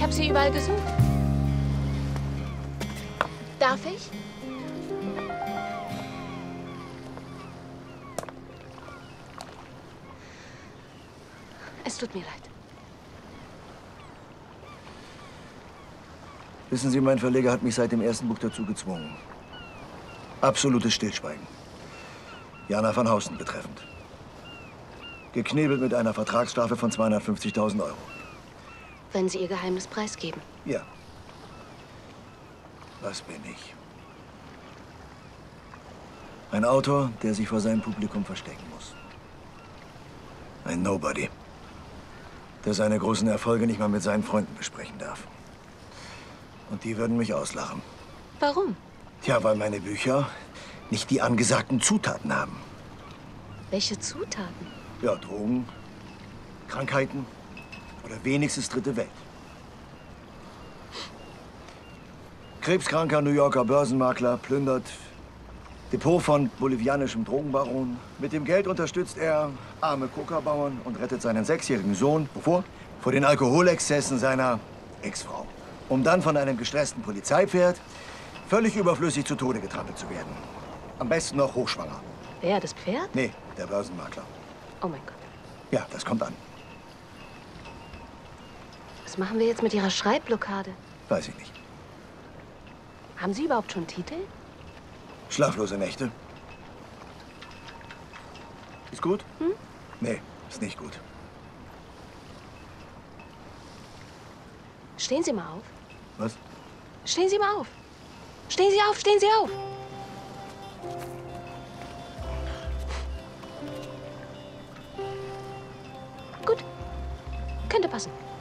habe Sie überall gesucht. Darf ich? Es tut mir leid. Wissen Sie, mein Verleger hat mich seit dem ersten Buch dazu gezwungen. Absolutes Stillschweigen. Jana van Hausen betreffend. Geknebelt mit einer Vertragsstrafe von 250.000 Euro. Wenn Sie Ihr Geheimnis preisgeben. Ja. Was bin ich? Ein Autor, der sich vor seinem Publikum verstecken muss. Ein Nobody, der seine großen Erfolge nicht mal mit seinen Freunden besprechen darf. Und die würden mich auslachen. Warum? Tja, weil meine Bücher nicht die angesagten Zutaten haben. Welche Zutaten? Ja, Drogen, Krankheiten oder wenigstens dritte Welt. Krebskranker New Yorker Börsenmakler plündert Depot von bolivianischem Drogenbaron. Mit dem Geld unterstützt er arme Kokabauern und rettet seinen 6-jährigen Sohn, wovor? Vor den Alkoholexzessen seiner Ex-Frau. Um dann von einem gestressten Polizeipferd völlig überflüssig zu Tode getrampelt zu werden. Am besten noch hochschwanger. Wer, das Pferd? Nee, der Börsenmakler. Oh mein Gott. Ja, das kommt an. Was machen wir jetzt mit Ihrer Schreibblockade? Weiß ich nicht. Haben Sie überhaupt schon Titel? Schlaflose Nächte. Ist gut? Hm? Nee, ist nicht gut. Stehen Sie mal auf. Was? Stehen Sie mal auf. Stehen Sie auf, stehen Sie auf. Gut. Könnte passen.